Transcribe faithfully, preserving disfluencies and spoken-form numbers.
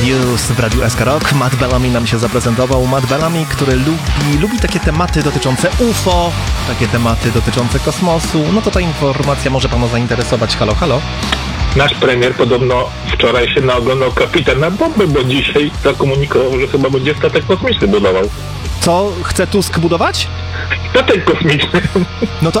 News w Radiu S K Rock. Matt Bellamy nam się zaprezentował. Matt Bellamy, który lubi, lubi takie tematy dotyczące U F O, takie tematy dotyczące kosmosu. No to ta informacja może pana zainteresować. Halo, halo. Nasz premier podobno wczoraj się naoglądał Kapitana Bomby, bo dzisiaj zakomunikował, że chyba będzie statek kosmiczny budował. Co chce Tusk budować? Statek kosmiczny. No to